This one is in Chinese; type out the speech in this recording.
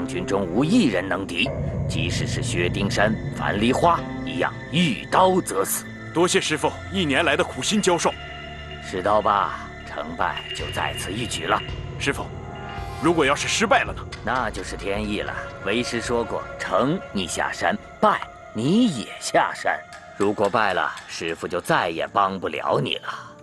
军中无一人能敌，即使是薛丁山、樊梨花一样，遇刀则死。 多谢师傅1年来的苦心教授。 知道吧？成败就在此一举了。 师傅，如果要是失败了呢？ 那就是天意了。为师说过，成你下山，败你也下山。如果败了，师傅就再也帮不了你了。